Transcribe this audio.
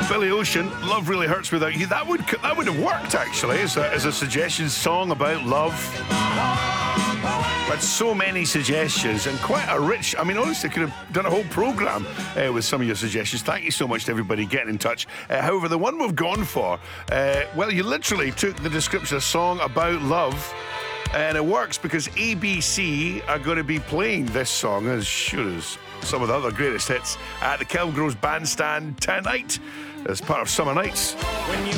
Billy Ocean, Love Really Hurts Without You. That would have worked, actually, as a suggestion song about love. But so many suggestions and quite a rich... I mean, honestly, could have done a whole programme with some of your suggestions. Thank you so much to everybody getting in touch. However, the one we've gone for, well, you literally took the description of a song about love, and it works because ABC are going to be playing this song, as sure as some of the other greatest hits, at the Kelvingrove Bandstand tonight as part of Summer Nights.